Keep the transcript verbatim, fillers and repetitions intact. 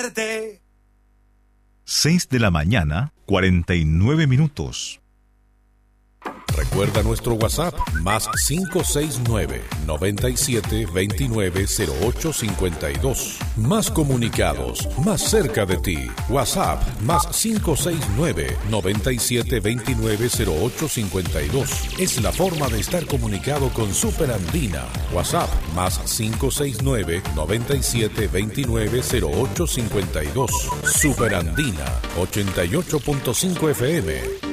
verte. seis de la mañana, cuarenta y nueve minutos. Recuerda nuestro WhatsApp, más cinco seis nueve, nueve siete dos nueve cero ocho cinco dos. Más comunicados, más cerca de ti. WhatsApp, más cinco seis nueve, nueve siete dos nueve cero ocho cinco dos. Es la forma de estar comunicado con Super Andina. WhatsApp, más cinco seis nueve, nueve siete dos nueve cero ocho cinco dos. Super Andina, ochenta y ocho punto cinco F M.